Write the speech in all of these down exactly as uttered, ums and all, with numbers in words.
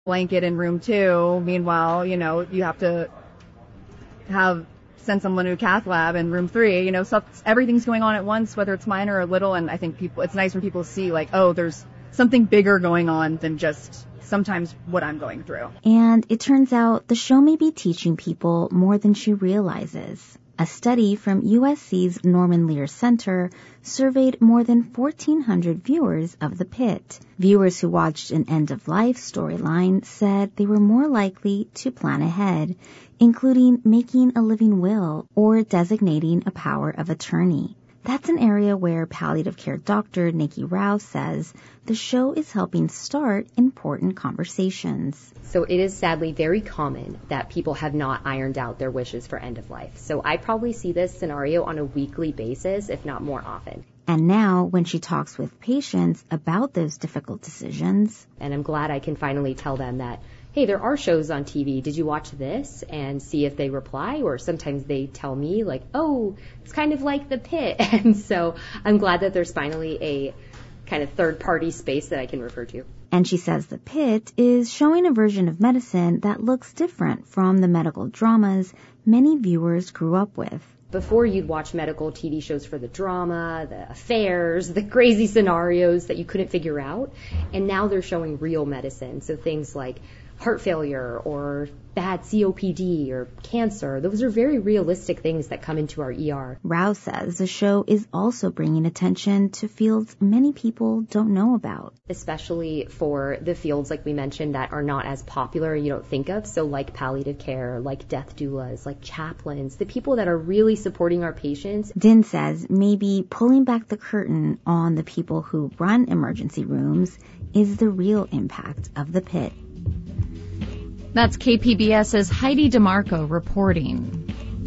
blanket in room two. Meanwhile, you know, you have to have send someone to a cath lab in room three. You know, so everything's going on at once, whether it's minor or little. And I think people, it's nice when people see like, oh, there's something bigger going on than just sometimes what I'm going through. And it turns out the show may be teaching people more than she realizes. A study from U S C's Norman Lear Center surveyed more than fourteen hundred viewers of The Pit. Viewers who watched an end-of-life storyline said they were more likely to plan ahead, including making a living will or designating a power of attorney. That's an area where palliative care doctor Nikki Rao says the show is helping start important conversations. So it is sadly very common that people have not ironed out their wishes for end of life. So I probably see this scenario on a weekly basis, if not more often. And now when she talks with patients about those difficult decisions, and I'm glad I can finally tell them that, hey, there are shows on T V. Did you watch this? And see if they reply. Or sometimes they tell me like, oh, it's kind of like The Pit. And so I'm glad that there's finally a kind of third-party space that I can refer to. And she says The Pit is showing a version of medicine that looks different from the medical dramas many viewers grew up with. Before, you'd watch medical T V shows for the drama, the affairs, the crazy scenarios that you couldn't figure out. And now they're showing real medicine. So things like heart failure or bad C O P D or cancer. Those are very realistic things that come into our E R. Rao says the show is also bringing attention to fields many people don't know about. Especially for the fields, like we mentioned, that are not as popular you don't think of. So like palliative care, like death doulas, like chaplains, the people that are really supporting our patients. Din says maybe pulling back the curtain on the people who run emergency rooms is the real impact of The Pit. That's K P B S's Heidi DeMarco reporting.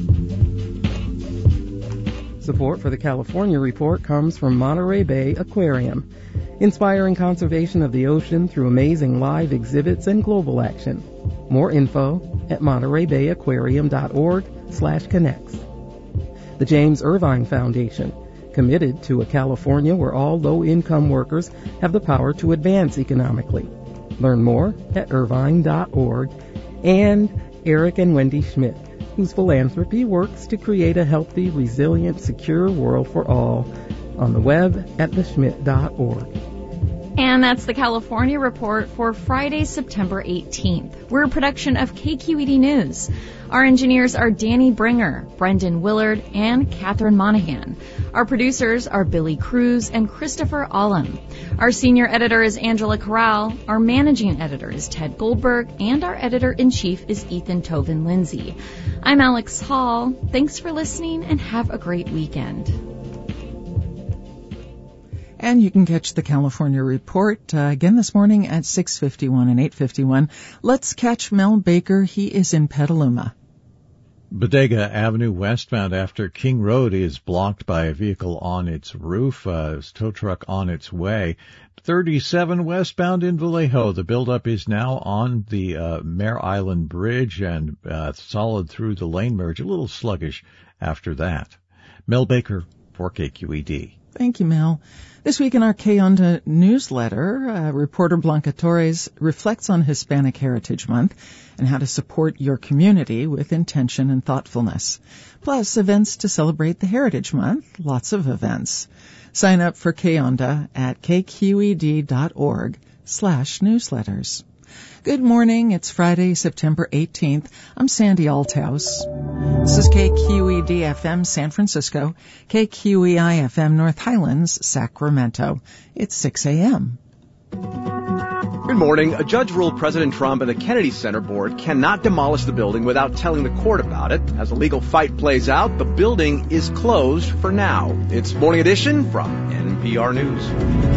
Support for the California Report comes from Monterey Bay Aquarium, inspiring conservation of the ocean through amazing live exhibits and global action. More info at monterey bay aquarium dot org slash connects. The James Irvine Foundation, committed to a California where all low-income workers have the power to advance economically. Learn more at irvine dot org. And Eric and Wendy Schmidt, whose philanthropy works to create a healthy, resilient, secure world for all, on the web at the schmidt dot org. And that's the California Report for Friday, September eighteenth. We're a production of K Q E D News. Our engineers are Danny Bringer, Brendan Willard, and Catherine Monahan. Our producers are Billy Cruz and Christopher Allum. Our senior editor is Angela Corral. Our managing editor is Ted Goldberg. And our editor-in-chief is Ethan Toven Lindsay. I'm Alex Hall. Thanks for listening and have a great weekend. And you can catch the California Report uh, again this morning at six fifty-one and eight fifty-one. Let's catch Mel Baker. He is in Petaluma. Bodega Avenue westbound after King Road is blocked by a vehicle on its roof. Uh, tow truck on its way. thirty-seven westbound in Vallejo. The buildup is now on the uh, Mare Island Bridge and uh, solid through the lane merge. A little sluggish after that. Mel Baker for K Q E D. Thank you, Mel. This week in our K Onda newsletter, uh, reporter Blanca Torres reflects on Hispanic Heritage Month and how to support your community with intention and thoughtfulness. Plus, events to celebrate the Heritage Month. Lots of events. Sign up for K Onda at k q e d dot org slash newsletters. Good morning. It's Friday, September eighteenth. I'm Sandy Althouse. This is K Q E D F M San Francisco, K Q E I F M North Highlands, Sacramento. It's six a.m. Good morning. A judge ruled President Trump and the Kennedy Center board cannot demolish the building without telling the court about it. As the legal fight plays out, the building is closed for now. It's Morning Edition from N P R News.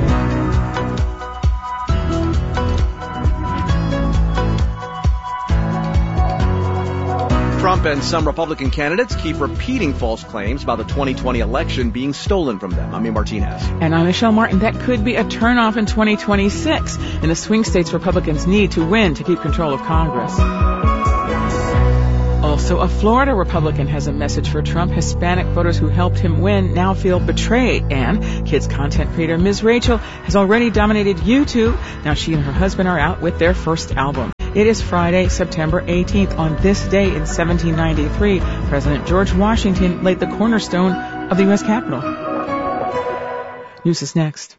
Trump and some Republican candidates keep repeating false claims about the twenty twenty election being stolen from them. Amy Martinez. And I'm Michelle Martin. That could be a turnoff in twenty twenty-six. In the swing states, Republicans need to win to keep control of Congress. A Also, a Florida Republican has a message for Trump. Hispanic voters who helped him win now feel betrayed. And kids content creator Miz Rachel has already dominated YouTube. Now she and her husband are out with their first album. It is Friday, September eighteenth. On this day in seventeen ninety-three, President George Washington laid the cornerstone of the U S Capitol. News is next.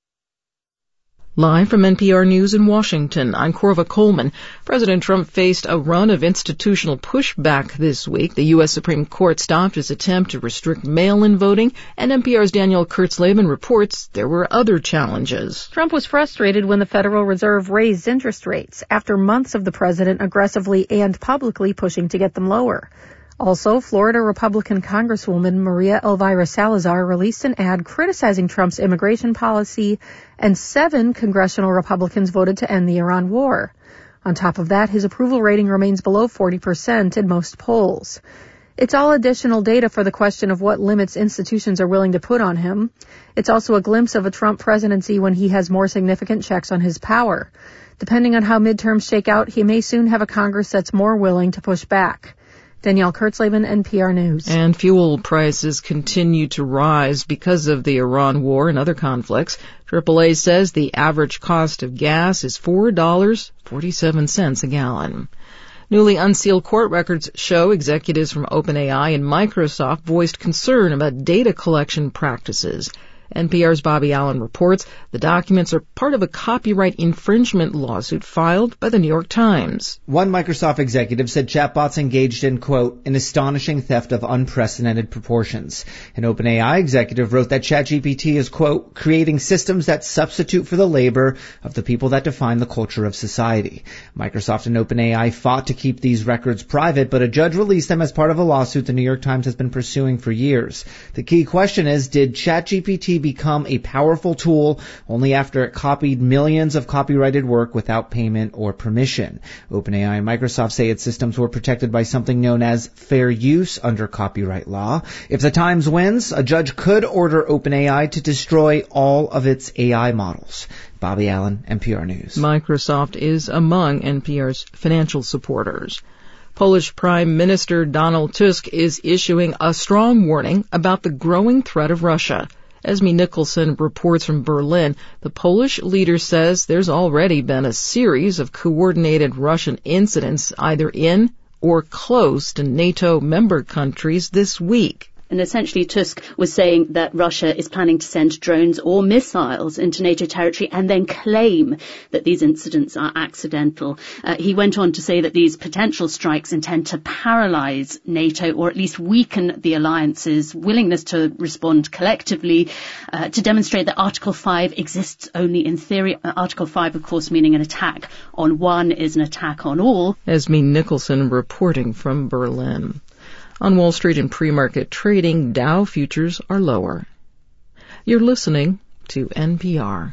Live from N P R News in Washington, I'm Corva Coleman. President Trump faced a run of institutional pushback this week. The U S Supreme Court stopped his attempt to restrict mail-in voting, and N P R's Danielle Kurtzleben reports there were other challenges. Trump was frustrated when the Federal Reserve raised interest rates after months of the president aggressively and publicly pushing to get them lower. Also, Florida Republican Congresswoman Maria Elvira Salazar released an ad criticizing Trump's immigration policy, and seven congressional Republicans voted to end the Iran war. On top of that, his approval rating remains below forty percent in most polls. It's all additional data for the question of what limits institutions are willing to put on him. It's also a glimpse of a Trump presidency when he has more significant checks on his power. Depending on how midterms shake out, he may soon have a Congress that's more willing to push back. Danielle Kurtzleben, N P R News. And fuel prices continue to rise because of the Iran war and other conflicts. triple A says the average cost of gas is four dollars and forty-seven cents a gallon. Newly unsealed court records show executives from OpenAI and Microsoft voiced concern about data collection practices. N P R's Bobby Allen reports the documents are part of a copyright infringement lawsuit filed by the New York Times. One Microsoft executive said chatbots engaged in, quote, an astonishing theft of unprecedented proportions. An OpenAI executive wrote that ChatGPT is, quote, creating systems that substitute for the labor of the people that define the culture of society. Microsoft and OpenAI fought to keep these records private, but a judge released them as part of a lawsuit the New York Times has been pursuing for years. The key question is, did ChatGPT become a powerful tool only after it copied millions of copyrighted work without payment or permission? OpenAI and Microsoft say its systems were protected by something known as fair use under copyright law. If the Times wins, a judge could order OpenAI to destroy all of its A I models. Bobby Allen, N P R News. Microsoft is among N P R's financial supporters. Polish Prime Minister Donald Tusk is issuing a strong warning about the growing threat of Russia. Esme Nicholson reports from Berlin. The Polish leader says there's already been a series of coordinated Russian incidents either in or close to NATO member countries this week. And essentially Tusk was saying that Russia is planning to send drones or missiles into NATO territory and then claim that these incidents are accidental. Uh, he went on to say that these potential strikes intend to paralyze NATO or at least weaken the alliance's willingness to respond collectively, uh, to demonstrate that Article five exists only in theory. Uh, Article five, of course, meaning an attack on one is an attack on all. Esme Nicholson reporting from Berlin. On Wall Street and pre-market trading, Dow futures are lower. You're listening to N P R.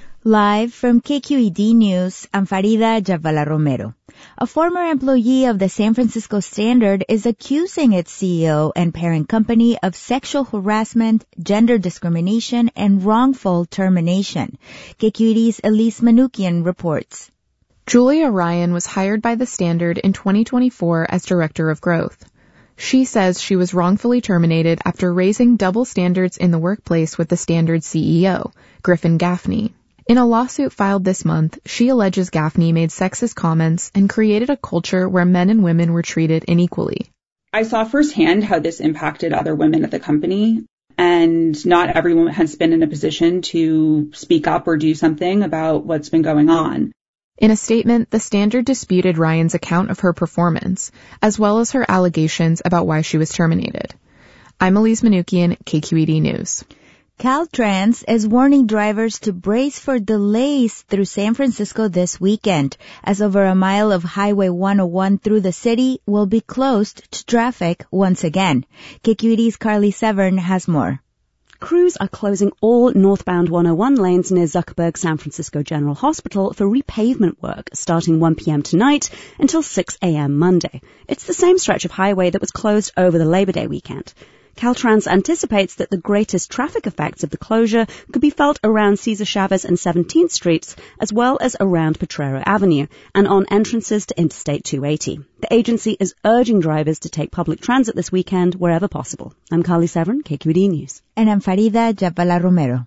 Live from K Q E D News, I'm Farida Jabala Romero. A former employee of the San Francisco Standard is accusing its C E O and parent company of sexual harassment, gender discrimination, and wrongful termination. K Q E D's Elise Manukian reports. Julia Ryan was hired by the Standard in twenty twenty-four as Director of Growth. She says she was wrongfully terminated after raising double standards in the workplace with the Standard C E O, Griffin Gaffney. In a lawsuit filed this month, she alleges Gaffney made sexist comments and created a culture where men and women were treated unequally. I saw firsthand how this impacted other women at the company, and not everyone has been in a position to speak up or do something about what's been going on. In a statement, the Standard disputed Ryan's account of her performance, as well as her allegations about why she was terminated. I'm Elise Manukian, K Q E D News. Caltrans is warning drivers to brace for delays through San Francisco this weekend, as over a mile of Highway one oh one through the city will be closed to traffic once again. K Q E D's Carly Severn has more. Crews are closing all northbound one oh one lanes near Zuckerberg San Francisco General Hospital for repavement work starting one p.m. tonight until six a.m. Monday. It's the same stretch of highway that was closed over the Labor Day weekend. Caltrans anticipates that the greatest traffic effects of the closure could be felt around Cesar Chavez and seventeenth Streets, as well as around Potrero Avenue, and on entrances to Interstate two eighty. The agency is urging drivers to take public transit this weekend wherever possible. I'm Carly Severin, K Q E D News. And I'm Farida Jabala Romero.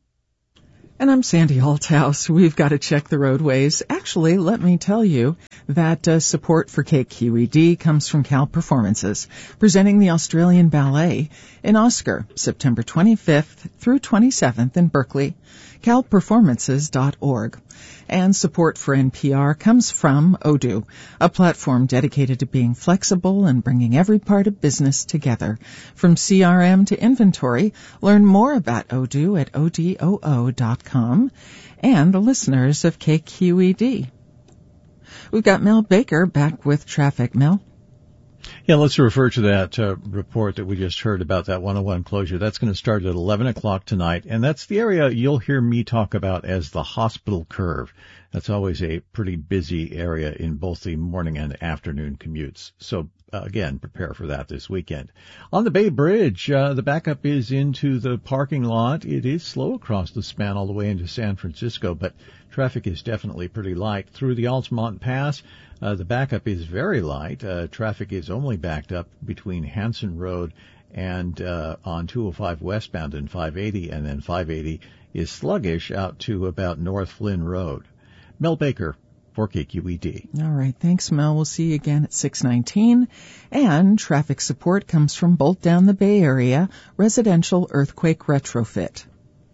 And I'm Sandy Althouse. We've got to check the roadways. Actually, let me tell you that uh, support for K Q E D comes from Cal Performances, presenting the Australian Ballet in Oscar, September twenty-fifth through twenty-seventh in Berkeley, cal performances dot org. And support for N P R comes from Odoo, a platform dedicated to being flexible and bringing every part of business together. From C R M to inventory, learn more about Odoo at O D O O dot com and the listeners of K Q E D. We've got Mel Baker back with traffic. Mel? Yeah, let's refer to that uh, report that we just heard about that one oh one closure. That's going to start at eleven o'clock tonight, and that's the area you'll hear me talk about as the hospital curve. That's always a pretty busy area in both the morning and afternoon commutes. So, uh, again, prepare for that this weekend. On the Bay Bridge, uh, the backup is into the parking lot. It is slow across the span all the way into San Francisco, but traffic is definitely pretty light. Through the Altamont Pass, uh, the backup is very light. Uh, traffic is only backed up between Hanson Road and uh, on two oh five westbound and five eighty, and then five eighty is sluggish out to about North Flynn Road. Mel Baker for K Q E D. All right. Thanks, Mel. We'll see you again at six nineteen. And traffic support comes from Bolt Down the Bay Area Residential Earthquake Retrofit.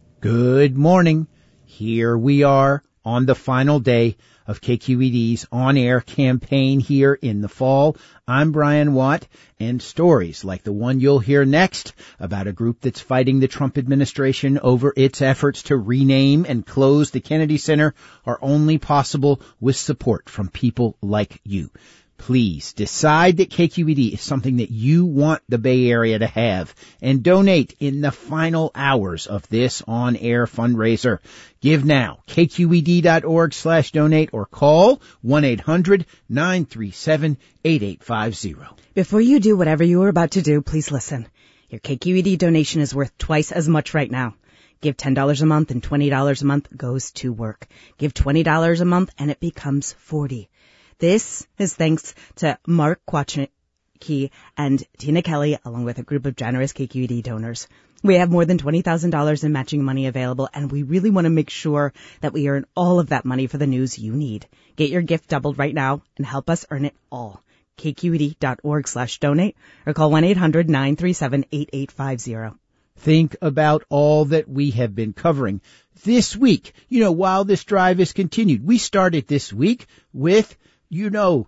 Good morning. Here we are on the final day of K Q E D's on-air campaign here in the fall. I'm Brian Watt, and stories like the one you'll hear next about a group that's fighting the Trump administration over its efforts to rename and close the Kennedy Center are only possible with support from people like you. Please decide that K Q E D is something that you want the Bay Area to have and donate in the final hours of this on-air fundraiser. Give now, K Q E D dot org slash donate or call one eight hundred nine three seven eight eight five zero. Before you do whatever you are about to do, please listen. Your K Q E D donation is worth twice as much right now. Give ten dollars a month and twenty dollars a month goes to work. Give twenty dollars a month and it becomes forty dollars. This is thanks to Mark Kwachnicki and Tina Kelly, along with a group of generous K Q E D donors. We have more than twenty thousand dollars in matching money available, and we really want to make sure that we earn all of that money for the news you need. Get your gift doubled right now and help us earn it all. K Q E D dot org slash donate or call one eight hundred nine three seven eight eight five zero. Think about all that we have been covering this week. You know, while this drive is continued, we started this week with You know,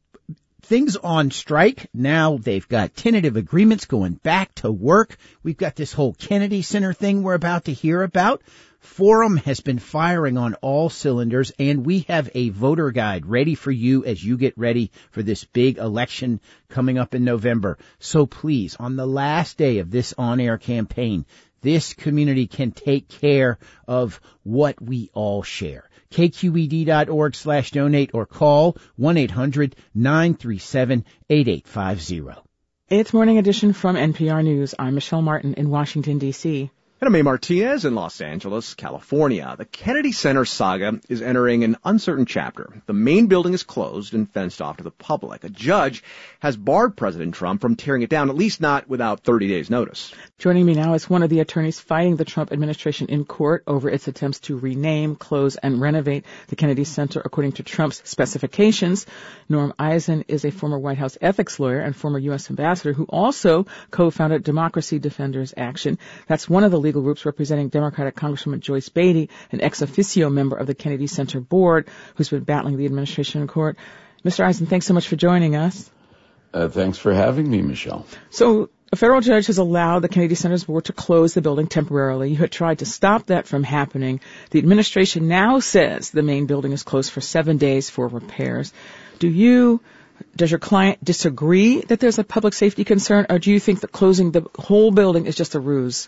things on strike. Now they've got tentative agreements going back to work. We've got this whole Kennedy Center thing we're about to hear about. Forum has been firing on all cylinders, and we have a voter guide ready for you as you get ready for this big election coming up in November. So please, on the last day of this on-air campaign, this community can take care of what we all share. K Q E D dot org slash donate or call one eight hundred nine three seven eight eight five zero. It's Morning Edition from N P R News. I'm Michelle Martin in Washington, D C And I'm A. Martinez in Los Angeles, California. The Kennedy Center saga is entering an uncertain chapter. The main building is closed and fenced off to the public. A judge has barred President Trump from tearing it down, at least not without thirty days notice. Joining me now is one of the attorneys fighting the Trump administration in court over its attempts to rename, close, and renovate the Kennedy Center according to Trump's specifications. Norm Eisen is a former White House ethics lawyer and former U S ambassador who also co-founded Democracy Defenders Action. That's one of the legal groups representing Democratic Congresswoman Joyce Beatty, an ex officio member of the Kennedy Center board who's been battling the administration in court. Mister Eisen, thanks so much for joining us. Uh, thanks for having me, Michelle. So a federal judge has allowed the Kennedy Center's board to close the building temporarily. You had tried to stop that from happening. The administration now says the main building is closed for seven days for repairs. Do you, does your client disagree that there's a public safety concern, or do you think that closing the whole building is just a ruse?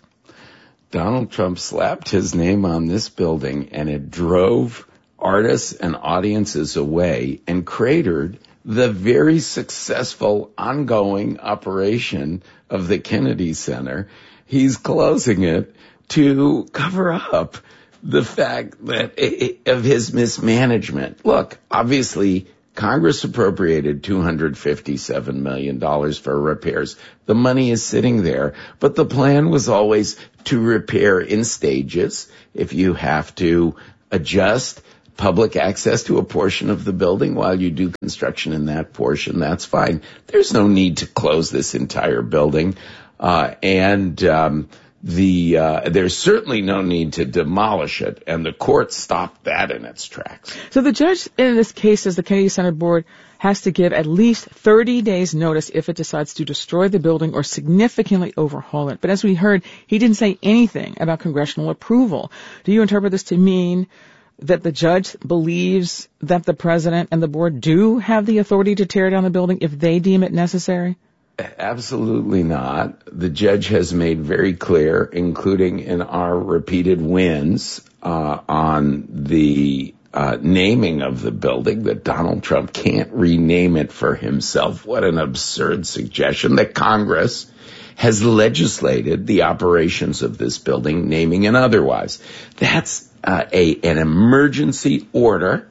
Donald Trump slapped his name on this building, and it drove artists and audiences away and cratered the very successful ongoing operation of the Kennedy Center. He's closing it to cover up the fact that it, of his mismanagement. Look, obviously, Congress appropriated two hundred fifty-seven million dollars for repairs. The money is sitting there, but the plan was always to repair in stages. If you have to adjust public access to a portion of the building while you do construction in that portion, that's fine. There's no need to close this entire building. Uh, and um, the uh, there's certainly no need to demolish it, and the court stopped that in its tracks. So the judge in this case says the Kennedy Center Board has to give at least thirty days notice if it decides to destroy the building or significantly overhaul it. But as we heard, he didn't say anything about congressional approval. Do you interpret this to mean that the judge believes that the president and the board do have the authority to tear down the building if they deem it necessary? Absolutely not. The judge has made very clear, including in our repeated wins uh, on the uh, naming of the building, that Donald Trump can't rename it for himself. What an absurd suggestion. That Congress has legislated the operations of this building, naming and otherwise. That's uh, a an emergency order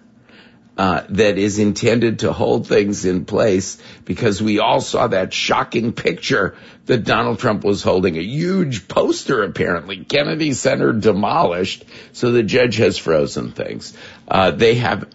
Uh, that is intended to hold things in place, because we all saw that shocking picture that Donald Trump was holding, a huge poster apparently, Kennedy Center demolished, so the judge has frozen things. Uh, they have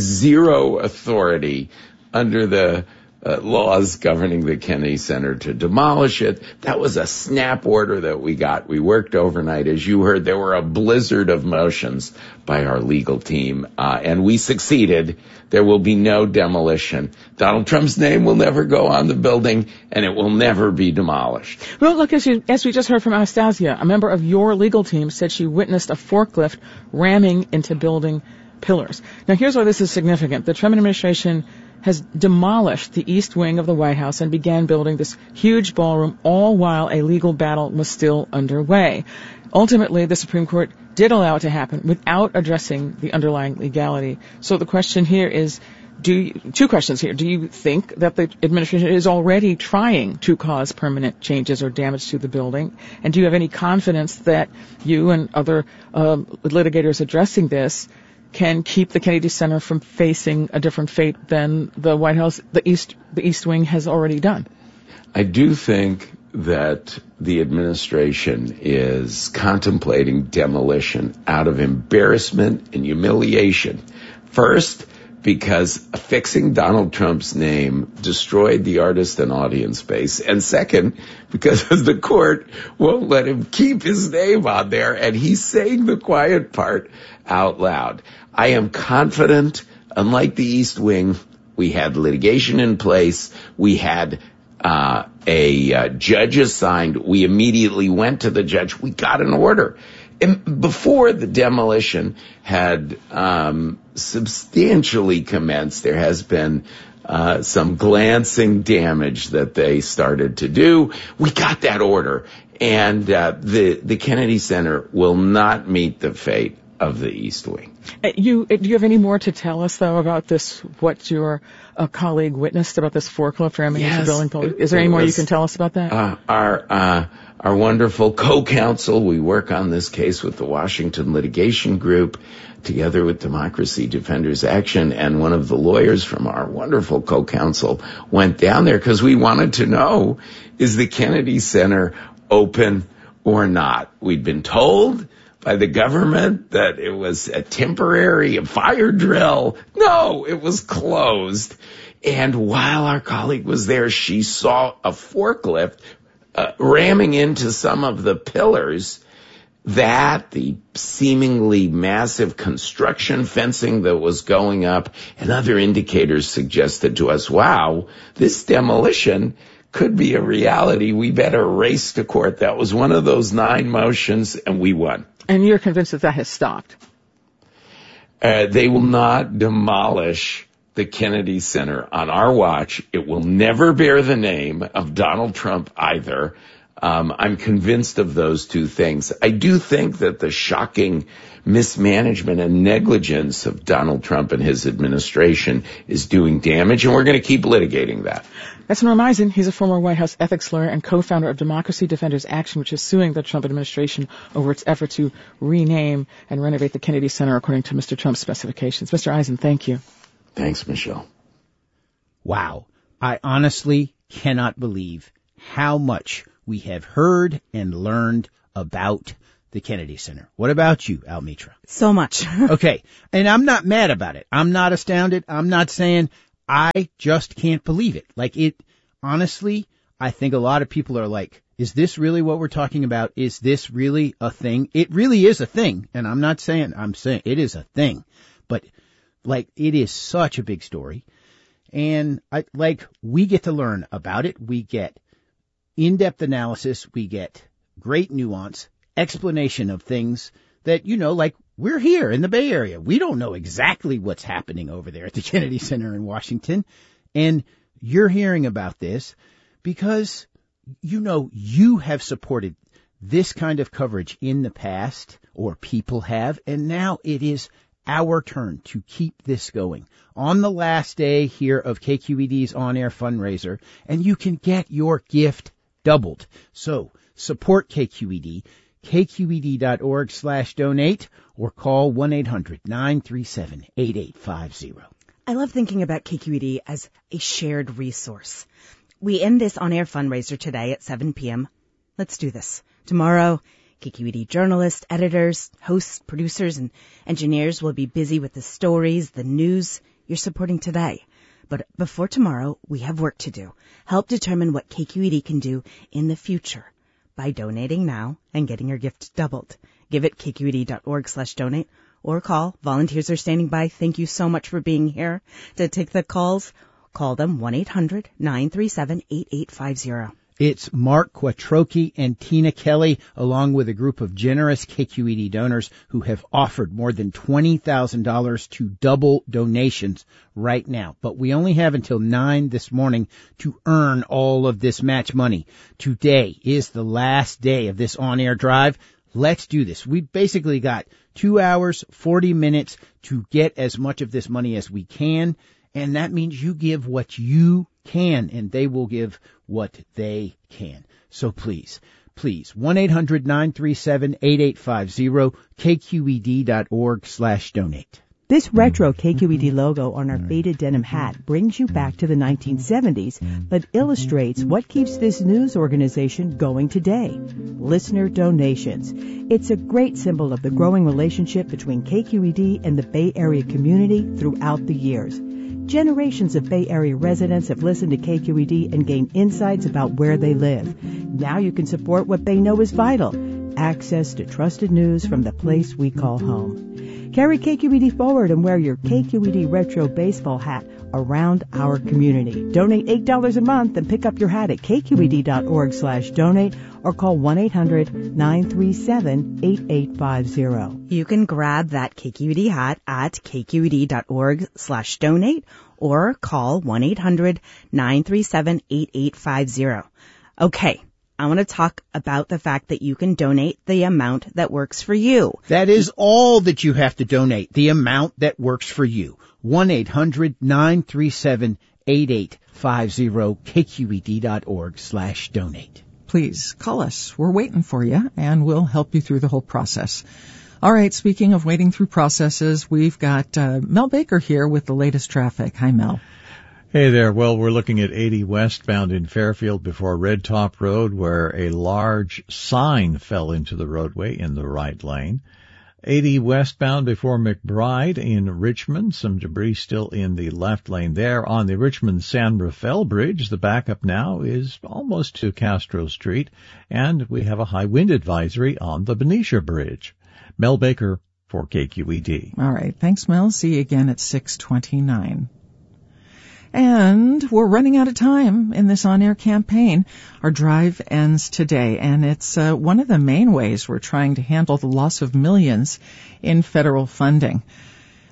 zero authority under the uh, laws governing the Kennedy Center to demolish it. That was a snap order that we got. We worked overnight. As you heard, there were a blizzard of motions by our legal team, uh, and we succeeded. There will be no demolition. Donald Trump's name will never go on the building, and it will never be demolished. Well, look, as, you, as we just heard from Anastasia, a member of your legal team said she witnessed a forklift ramming into building pillars. Now, here's why this is significant. The Trump administration has demolished the east wing of the White House and began building this huge ballroom, all while a legal battle was still underway. Ultimately, the Supreme Court did allow it to happen without addressing the underlying legality. So the question here is, do you, two questions here. Do you think that the administration is already trying to cause permanent changes or damage to the building? And do you have any confidence that you and other um, litigators addressing this can keep the Kennedy Center from facing a different fate than the White House, the East, the East Wing has already done? I do think that the administration is contemplating demolition out of embarrassment and humiliation. First, because fixing Donald Trump's name destroyed the artist and audience base. And second, because the court won't let him keep his name on there, and he's saying the quiet part out loud. I am confident, unlike the East Wing, we had litigation in place, we had uh, a uh, judge assigned, we immediately went to the judge, we got an order. And before the demolition had um, substantially commenced, there has been uh, some glancing damage that they started to do. We got that order, and uh, the the Kennedy Center will not meet the fate of the East Wing. Uh, you, do you have any more to tell us, though, about this, what your uh, colleague witnessed about this forklift ramming yes, into the building? Is there any more was, you can tell us about that? Uh, our uh, our wonderful co-counsel, we work on this case with the Washington Litigation Group, together with Democracy Defenders Action, and one of the lawyers from our wonderful co-counsel went down there because we wanted to know, is the Kennedy Center open or not? We'd been told by the government that it was a temporary a fire drill. No, it was closed. And while our colleague was there, she saw a forklift uh, ramming into some of the pillars. That, the seemingly massive construction fencing that was going up, and other indicators suggested to us, wow, this demolition could be a reality. We better race to court. That was one of those nine motions, and we won. And you're convinced that that has stopped? Uh, they will not demolish the Kennedy Center on our watch. It will never bear the name of Donald Trump either. Um, I'm convinced of those two things. I do think that the shocking mismanagement and negligence of Donald Trump and his administration is doing damage, and we're going to keep litigating that. That's Norm Eisen. He's a former White House ethics lawyer and co-founder of Democracy Defenders Action, which is suing the Trump administration over its effort to rename and renovate the Kennedy Center according to Mister Trump's specifications. Mister Eisen, thank you. Thanks, Michelle. Wow. I honestly cannot believe how much we have heard and learned about the Kennedy Center. What about you, Almitra? So much. Okay. And I'm not mad about it. I'm not astounded. I'm not saying I just can't believe it. Like it, honestly, I think a lot of people are like, is this really what we're talking about? Is this really a thing? It really is a thing. And I'm not saying, I'm saying it is a thing, but like it is such a big story. And I, like we get to learn about it. We get in-depth analysis. We get great nuance, explanation of things that, you know, like we're here in the Bay Area. We don't know exactly what's happening over there at the Kennedy Center in Washington. And you're hearing about this because, you know, you have supported this kind of coverage in the past, or people have, and now it is our turn to keep this going on the last day here of K Q E D's on-air fundraiser, and you can get your gift doubled. So support K Q E D, K Q E D dot org slash donate, or call one eight hundred nine three seven eight eight five zero. I love thinking about K Q E D as a shared resource. We end this on-air fundraiser today at seven p.m. Let's do this. Tomorrow, K Q E D journalists, editors, hosts, producers, and engineers will be busy with the stories, the news you're supporting today. But before tomorrow, we have work to do. Help determine what K Q E D can do in the future by donating now and getting your gift doubled. Give it K Q E D dot org slash donate or call. Volunteers are standing by. Thank you so much for being here to take the calls. Call them one eight hundred nine three seven eight eight five zero. It's Mark Quattrochi and Tina Kelly, along with a group of generous K Q E D donors who have offered more than twenty thousand dollars to double donations right now. But we only have until nine this morning to earn all of this match money. Today is the last day of this on-air drive. Let's do this. We've basically got two hours, forty minutes to get as much of this money as we can. And that means you give what you can, and they will give what they can. So please, please, one eight hundred nine three seven eight eight five zero, K Q E D dot org slash donate. This retro K Q E D logo on our faded denim hat brings you back to the nineteen seventies, but illustrates what keeps this news organization going today. Listener donations. It's a great symbol of the growing relationship between K Q E D and the Bay Area community throughout the years. Generations of Bay Area residents have listened to K Q E D and gained insights about where they live. Now you can support what they know is vital: access to trusted news from the place we call home. Carry K Q E D forward and wear your K Q E D retro baseball hat around our community. Donate eight dollars a month and pick up your hat at K Q E D dot org slash donate or call one eight hundred nine three seven eight eight five zero. You can grab that K Q E D hat at K Q E D dot org slash donate or call one eight hundred nine three seven eight eight five zero. Okay, I want to talk about the fact that you can donate the amount that works for you. That is all that you have to donate, the amount that works for you. one eight hundred nine three seven eight eight five zero, K Q E D dot org slash donate. Please call us. We're waiting for you, and we'll help you through the whole process. All right, speaking of waiting through processes, we've got uh, Mel Baker here with the latest traffic. Hi, Mel. Hey there. Well, we're looking at eighty westbound in Fairfield before Red Top Road, where a large sign fell into the roadway in the right lane. eighty westbound before McBride in Richmond. Some debris still in the left lane there. On the Richmond-San Rafael Bridge, the backup now is almost to Castro Street. And we have a high wind advisory on the Benicia Bridge. Mel Baker for K Q E D. All right. Thanks, Mel. See you again at six twenty-nine. And we're running out of time in this on-air campaign. Our drive ends today, and it's uh, one of the main ways we're trying to handle the loss of millions in federal funding.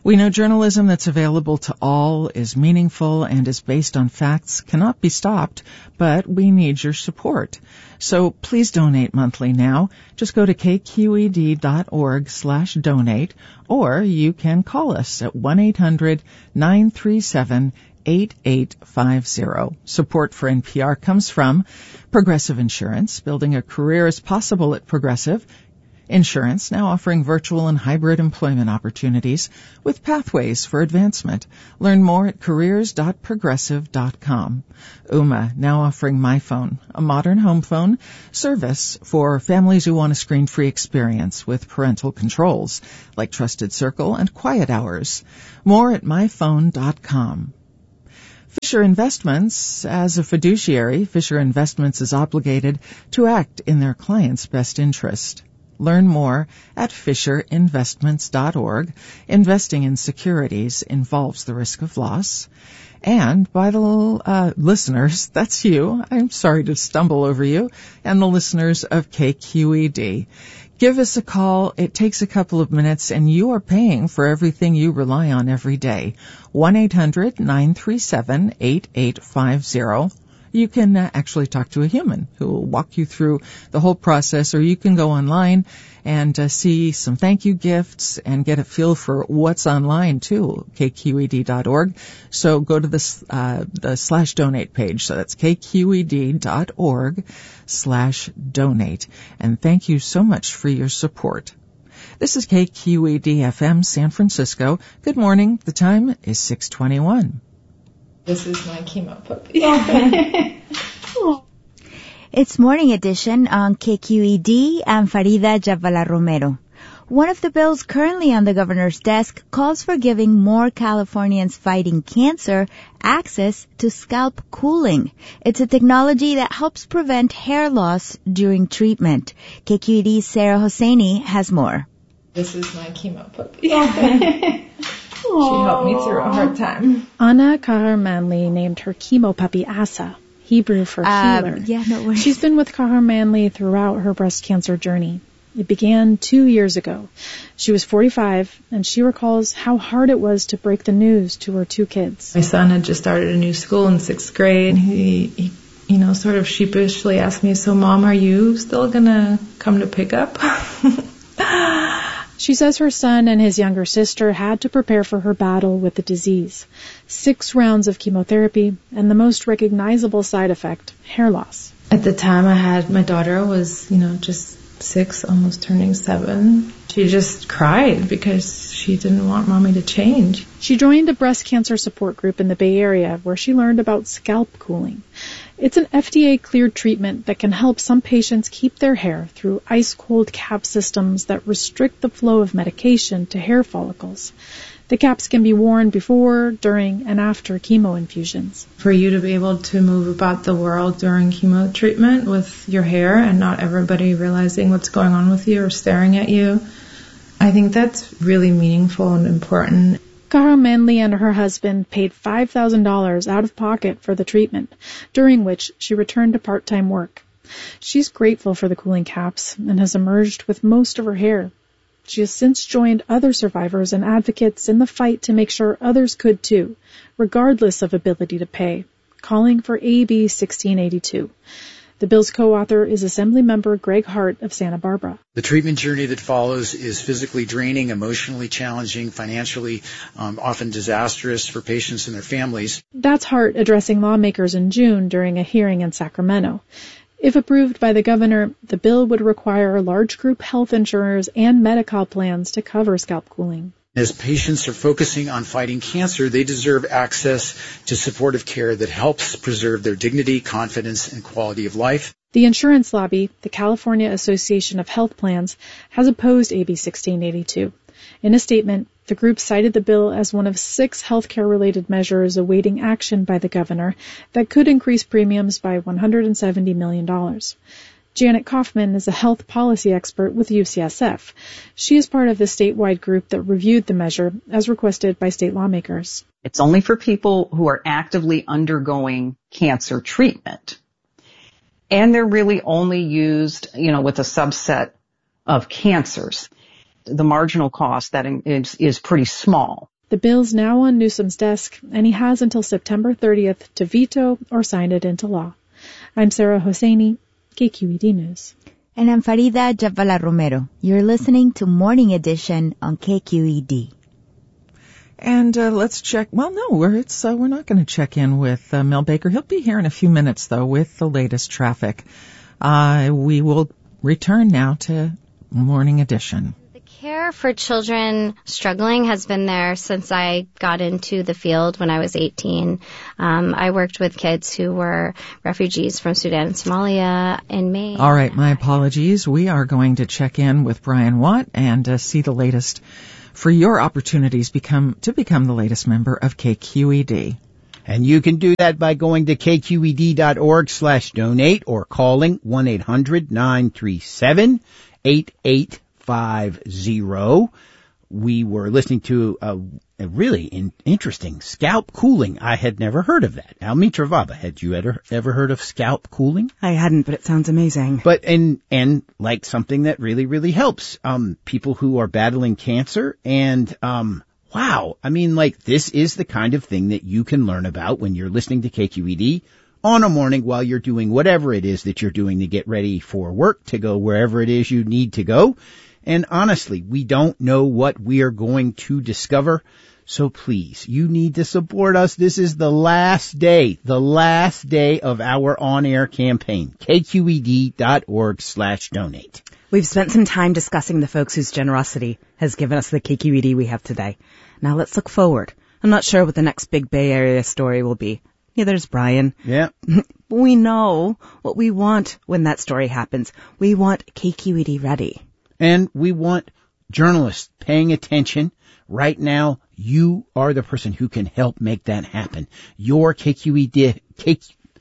We know journalism that's available to all is meaningful and is based on facts cannot be stopped, but we need your support. So please donate monthly now. Just go to kqed.org slash donate, or you can call us at one eight hundred nine three seven eight eight five zero. Support for N P R comes from Progressive Insurance. Building a career is possible at Progressive Insurance, now offering virtual and hybrid employment opportunities with pathways for advancement. Learn more at careers dot progressive dot com. Ooma, now offering MyPhone, a modern home phone service for families who want a screen-free experience with parental controls like Trusted Circle and Quiet Hours. More at my phone dot com. Fisher Investments, as a fiduciary, Fisher Investments is obligated to act in their client's best interest. Learn more at fisher investments dot org. Investing in securities involves the risk of loss. And by the uh, listeners, that's you. I'm sorry to stumble over you, and the listeners of K Q E D. Give us a call. It takes a couple of minutes, and you are paying for everything you rely on every day. one eight hundred nine three seven eight eight five zero. You can uh, actually talk to a human who will walk you through the whole process, or you can go online and uh, see some thank you gifts and get a feel for what's online too, k q e d dot org. So go to the, uh, the slash donate page. So that's k q e d dot org slash donate. And thank you so much for your support. This is K Q E D F M San Francisco. Good morning. The time is six twenty-one. This is my chemo puppy. It's Morning Edition on K Q E D. I'm Farida Jabala Romero. One of the bills currently on the governor's desk calls for giving more Californians fighting cancer access to scalp cooling. It's a technology that helps prevent hair loss during treatment. K Q E D's Sarah Hosseini has more. This is my chemo puppy. She helped me through a hard time. Anna Kahar Manley named her chemo puppy Asa, Hebrew for healer. Um, yeah, no worries. She's been with Kahar Manley throughout her breast cancer journey. It began two years ago. She was forty-five, and she recalls how hard it was to break the news to her two kids. My son had just started a new school in sixth grade. He, he you know, sort of sheepishly asked me, so Mom, are you still going to come to pick up? She says her son and his younger sister had to prepare for her battle with the disease. Six rounds of chemotherapy, and the most recognizable side effect, hair loss. At the time I had, my daughter was, you know, just six, almost turning seven. She just cried because she didn't want Mommy to change. She joined a breast cancer support group in the Bay Area where she learned about scalp cooling. It's an F D A-cleared treatment that can help some patients keep their hair through ice-cold cap systems that restrict the flow of medication to hair follicles. The caps can be worn before, during, and after chemo infusions. For you to be able to move about the world during chemo treatment with your hair and not everybody realizing what's going on with you or staring at you, I think that's really meaningful and important. Kahar Manley and her husband paid five thousand dollars out of pocket for the treatment, during which she returned to part-time work. She's grateful for the cooling caps and has emerged with most of her hair. She has since joined other survivors and advocates in the fight to make sure others could too, regardless of ability to pay, calling for A B sixteen eighty-two. The bill's co-author is Assemblymember Greg Hart of Santa Barbara. The treatment journey that follows is physically draining, emotionally challenging, financially um, often disastrous for patients and their families. That's Hart addressing lawmakers in June during a hearing in Sacramento. If approved by the governor, the bill would require large group health insurers and Medi-Cal plans to cover scalp cooling. As patients are focusing on fighting cancer, they deserve access to supportive care that helps preserve their dignity, confidence, and quality of life. The insurance lobby, the California Association of Health Plans, has opposed A B sixteen eighty-two. In a statement, the group cited the bill as one of six healthcare-related measures awaiting action by the governor that could increase premiums by one hundred seventy million dollars. Janet Kaufman is a health policy expert with U C S F. She is part of the statewide group that reviewed the measure as requested by state lawmakers. It's only for people who are actively undergoing cancer treatment. And they're really only used, you know, with a subset of cancers. The marginal cost that is, is pretty small. The bill's now on Newsom's desk, and he has until September thirtieth to veto or sign it into law. I'm Sarah Hosseini, K Q E D News. And I'm Farida Jabvala Romero. You're listening to Morning Edition on K Q E D. And uh, let's check. Well, no, we're it's uh, we're not going to check in with uh, Mel Baker. He'll be here in a few minutes, though, with the latest traffic. Uh, we will return now to Morning Edition. Care for children struggling has been there since I got into the field when I was eighteen. Um, I worked with kids who were refugees from Sudan and Somalia in Maine. All right, my apologies. We are going to check in with Brian Watt and uh, see the latest for your opportunities become to become the latest member of K Q E D. And you can do that by going to k q e d dot org slash donate or calling one eight hundred nine three seven eight eight five zero. We were listening to a, a really in, interesting scalp cooling. I had never heard of that. Almi Travaba, had you ever ever heard of scalp cooling? I hadn't, but it sounds amazing. But and and like something that really really helps um people who are battling cancer. And um wow, I mean, like, this is the kind of thing that you can learn about when you're listening to K Q E D on a morning while you're doing whatever it is that you're doing to get ready for work, to go wherever it is you need to go. And honestly, we don't know what we are going to discover. So please, you need to support us. This is the last day, the last day of our on-air campaign. k q e d dot org slash donate. We've spent some time discussing the folks whose generosity has given us the K Q E D we have today. Now let's look forward. I'm not sure what the next big Bay Area story will be. Neither is Brian. Yeah. We know what we want when that story happens. We want K Q E D ready. And we want journalists paying attention. Right now, you are the person who can help make that happen. Your K Q E D, K,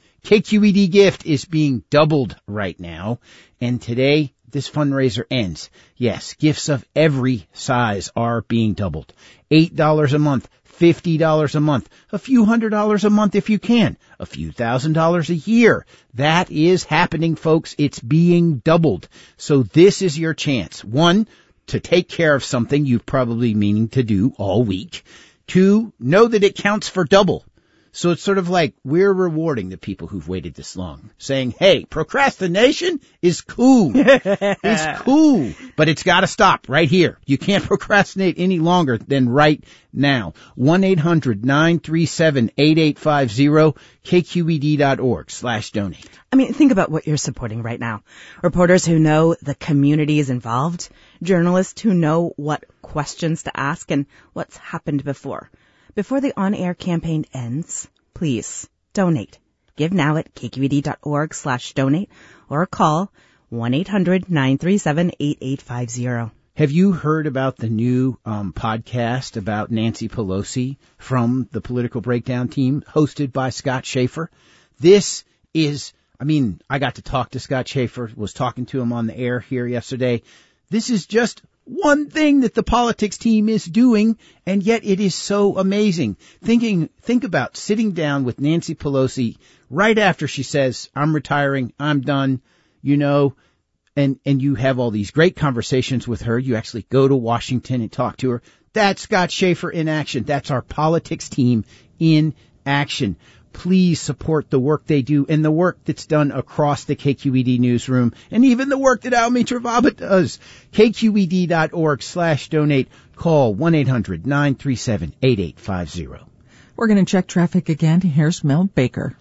K Q E D gift is being doubled right now. And today, this fundraiser ends. Yes, gifts of every size are being doubled. eight dollars a month, fifty dollars a month, a few hundred dollars a month if you can, a few thousand dollars a year. That is happening, folks. It's being doubled. So this is your chance. One, to take care of something you've probably meaning to do all week. Two, know that it counts for double. So it's sort of like we're rewarding the people who've waited this long, saying, hey, procrastination is cool. It's cool, but it's got to stop right here. You can't procrastinate any longer than right now. one eight hundred nine three seven eight eight five zero, k q e d dot org slash donate. I mean, think about what you're supporting right now. Reporters who know the community is involved, journalists who know what questions to ask and what's happened before. Before the on-air campaign ends, please donate. Give now at k q e d dot org slash donate or call one eight hundred nine three seven eight eight five zero. Have you heard about the new um, podcast about Nancy Pelosi from the Political Breakdown team hosted by Scott Schaefer? This is, I mean, I got to talk to Scott Schaefer, was talking to him on the air here yesterday. This is just one thing that the politics team is doing, and yet it is so amazing. Thinking, think about sitting down with Nancy Pelosi right after she says, I'm retiring, I'm done, you know, and, and you have all these great conversations with her. You actually go to Washington and talk to her. That's Scott Schaefer in action. That's our politics team in action. Please support the work they do and the work that's done across the K Q E D newsroom and even the work that Almi Travaba does. k q e d dot org slash donate. Call one eight hundred nine three seven eight eight five zero. We're going to check traffic again. Here's Mel Baker.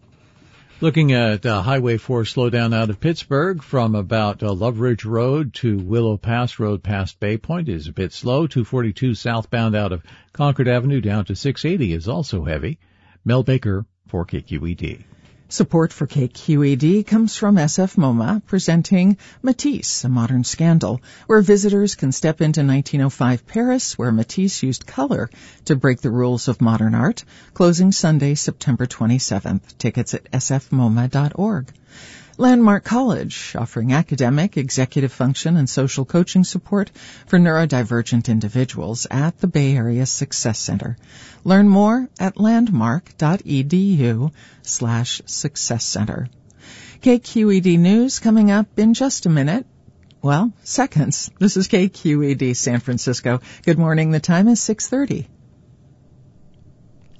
Looking at uh, Highway four slowdown out of Pittsburgh from about uh, Love Ridge Road to Willow Pass Road past Bay Point is a bit slow. two forty-two southbound out of Concord Avenue down to six eighty is also heavy. Mel Baker for K Q E D. Support for K Q E D comes from S F MoMA, presenting Matisse, a modern scandal, where visitors can step into nineteen oh five Paris, where Matisse used color to break the rules of modern art, closing Sunday, September twenty-seventh. Tickets at s f moma dot org. Landmark College, offering academic, executive function, and social coaching support for neurodivergent individuals at the Bay Area Success Center. Learn more at landmark.edu slash success center. K Q E D News coming up in just a minute. Well, seconds. This is K Q E D San Francisco. Good morning. The time is six thirty.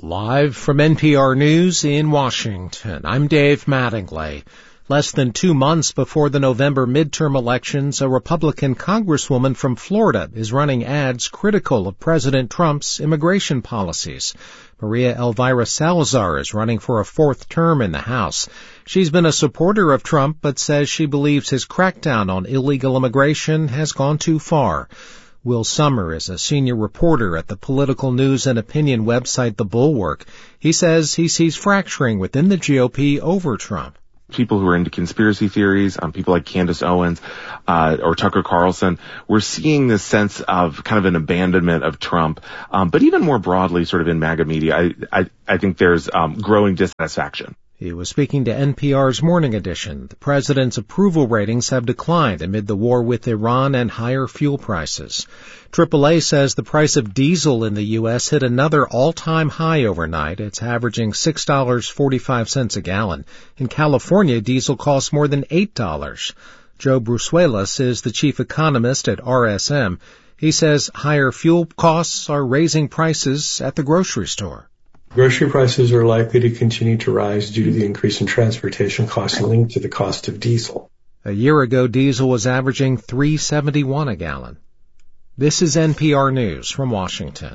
Live from N P R News in Washington, I'm Dave Mattingly. Less than two months before the November midterm elections, a Republican congresswoman from Florida is running ads critical of President Trump's immigration policies. Maria Elvira Salazar is running for a fourth term in the House. She's been a supporter of Trump, but says she believes his crackdown on illegal immigration has gone too far. Will Sommer is a senior reporter at the political news and opinion website The Bulwark. He says he sees fracturing within the G O P over Trump. People who are into conspiracy theories, um, people like Candace Owens uh, or Tucker Carlson, we're seeing this sense of kind of an abandonment of Trump. Um, but even more broadly, sort of in MAGA media, I, I, I think there's um, growing dissatisfaction. He was speaking to N P R's Morning Edition. The president's approval ratings have declined amid the war with Iran and higher fuel prices. triple A says the price of diesel in the U S hit another all-time high overnight. It's averaging six dollars and forty-five cents a gallon. In California, diesel costs more than eight dollars. Joe Brusuelas is the chief economist at R S M. He says higher fuel costs are raising prices at the grocery store. Grocery prices are likely to continue to rise due to the increase in transportation costs linked to the cost of diesel. A year ago, diesel was averaging three dollars and seventy-one cents a gallon. This is N P R News from Washington.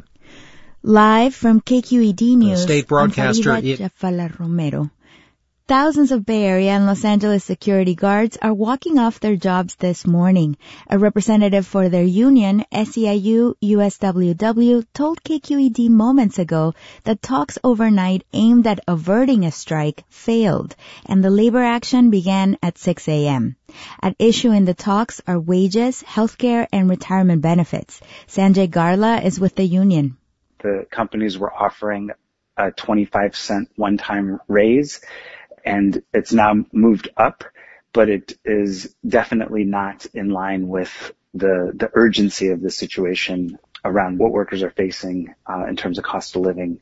Live from K Q E D News, the state broadcaster I'm Farida Jafala Romero. Thousands of Bay Area and Los Angeles security guards are walking off their jobs this morning. A representative for their union, S E I U U S W W, told K Q E D moments ago that talks overnight aimed at averting a strike failed, and the labor action began at six a.m. At issue in the talks are wages, healthcare, and retirement benefits. Sanjay Garla is with the union. The companies were offering a twenty-five cent one-time raise, and it's now moved up, but it is definitely not in line with the the urgency of the situation around what workers are facing uh, in terms of cost of living.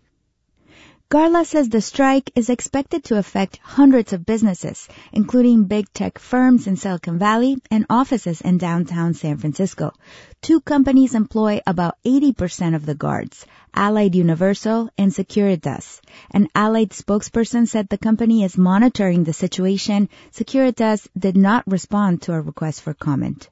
Garla says the strike is expected to affect hundreds of businesses, including big tech firms in Silicon Valley and offices in downtown San Francisco. Two companies employ about eighty percent of the guards, Allied Universal and Securitas. An Allied spokesperson said the company is monitoring the situation. Securitas did not respond to a request for comment.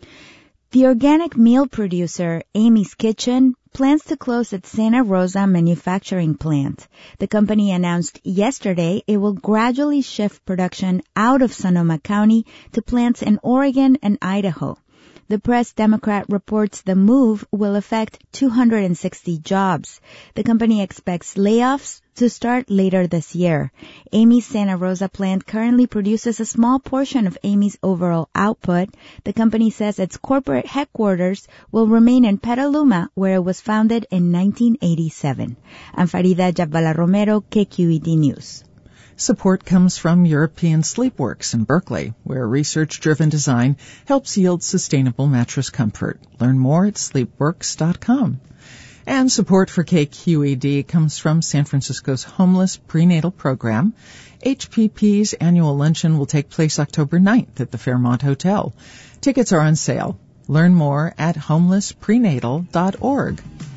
The organic meal producer, Amy's Kitchen, plans to close its Santa Rosa manufacturing plant. The company announced yesterday it will gradually shift production out of Sonoma County to plants in Oregon and Idaho. The Press Democrat reports the move will affect two hundred sixty jobs. The company expects layoffs to start later this year. Amy's Santa Rosa plant currently produces a small portion of Amy's overall output. The company says its corporate headquarters will remain in Petaluma, where it was founded in nineteen eighty-seven. I'm Farida Jabala Romero, K Q E D News. Support comes from European Sleepworks in Berkeley, where research-driven design helps yield sustainable mattress comfort. Learn more at sleepworks dot com. And support for K Q E D comes from San Francisco's Homeless Prenatal Program. H P P's annual luncheon will take place October ninth at the Fairmont Hotel. Tickets are on sale. Learn more at homeless prenatal dot org.